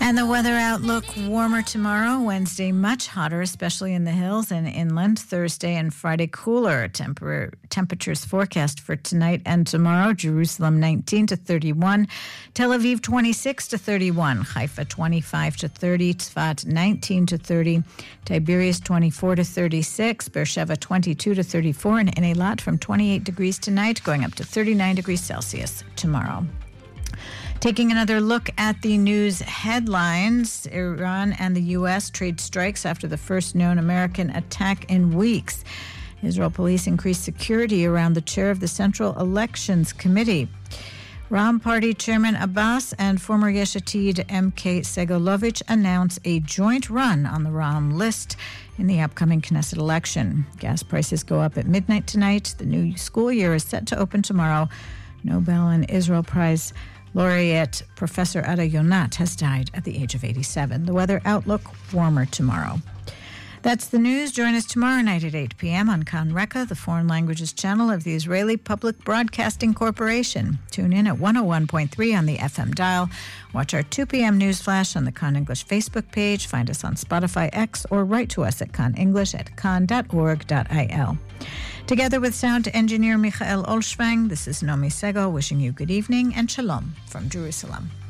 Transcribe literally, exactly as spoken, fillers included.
And the weather outlook, warmer tomorrow. Wednesday, much hotter, especially in the hills and inland. Thursday and Friday, cooler. Temper- temperatures forecast for tonight and tomorrow. Jerusalem, nineteen to thirty-one. Tel Aviv, twenty-six to thirty-one. Haifa, twenty-five to thirty. Tzfat, nineteen to thirty. Tiberias, twenty-four to thirty-six. Beersheva, twenty-two to thirty-four. And Eilat, from twenty-eight degrees tonight, going up to thirty-nine degrees Celsius tomorrow. Taking another look at the news headlines, Iran and the U S trade strikes after the first known American attack in weeks. Israel police increased security around the chair of the Central Elections Committee. Ram Party Chairman Abbas and former Yesh Atid M K Segolovich announce a joint run on the Ram list in the upcoming Knesset election. Gas prices go up at midnight tonight. The new school year is set to open tomorrow. Nobel and Israel Prize laureate Professor Ada Yonat has died at the age of eighty-seven. The weather outlook, warmer tomorrow. That's the news. Join us tomorrow night at eight p.m. on Kan Reka, the foreign languages channel of the Israeli Public Broadcasting Corporation. Tune in at one oh one point three on the F M dial. Watch our two p.m. news flash on the Kan English Facebook page. Find us on Spotify, X, or write to us at kanenglish at kan dot org dot I L. Together with sound engineer Michael Olschwang, this is Nomi Sego wishing you good evening and shalom from Jerusalem.